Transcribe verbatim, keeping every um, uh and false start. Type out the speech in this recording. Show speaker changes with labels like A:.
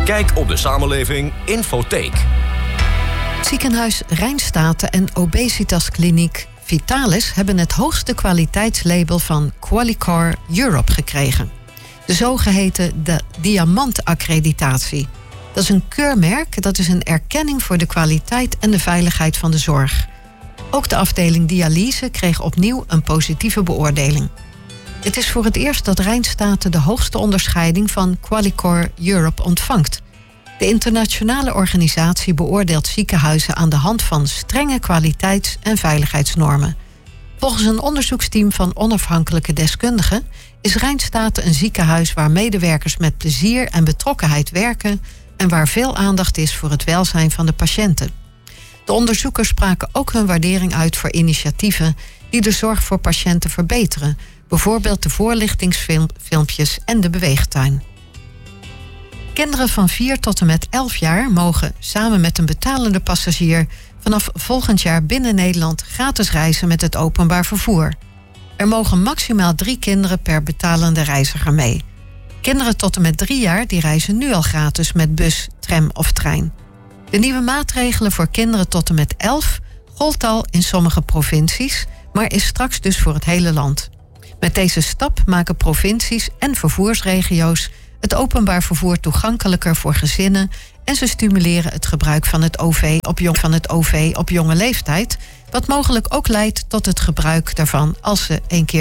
A: Kijk op de samenleving Infotheek.
B: Ziekenhuis Rijnstate en obesitaskliniek Vitalis hebben het hoogste kwaliteitslabel van Qualicore Europe gekregen. De zogeheten de Diamant-accreditatie. Dat is een keurmerk, dat is een erkenning voor de kwaliteit en de veiligheid van de zorg. Ook de afdeling dialyse kreeg opnieuw een positieve beoordeling. Het is voor het eerst dat Rijnstate de hoogste onderscheiding van Qualicore Europe ontvangt. De internationale organisatie beoordeelt ziekenhuizen aan de hand van strenge kwaliteits- en veiligheidsnormen. Volgens een onderzoeksteam van onafhankelijke deskundigen is Rijnstate een ziekenhuis waar medewerkers met plezier en betrokkenheid werken en waar veel aandacht is voor het welzijn van de patiënten. De onderzoekers spraken ook hun waardering uit voor initiatieven die de zorg voor patiënten verbeteren, bijvoorbeeld de voorlichtingsfilmpjes en de beweegtuin. Kinderen van vier tot en met elf jaar mogen samen met een betalende passagier vanaf volgend jaar binnen Nederland gratis reizen met het openbaar vervoer. Er mogen maximaal drie kinderen per betalende reiziger mee. Kinderen tot en met drie jaar die reizen nu al gratis met bus, tram of trein. De nieuwe maatregelen voor kinderen tot en met elf gold al in sommige provincies, maar is straks dus voor het hele land. Met deze stap maken provincies en vervoersregio's het openbaar vervoer toegankelijker voor gezinnen en ze stimuleren het gebruik van het O V op, jong, van het O V op jonge leeftijd, wat mogelijk ook leidt tot het gebruik daarvan als ze een keer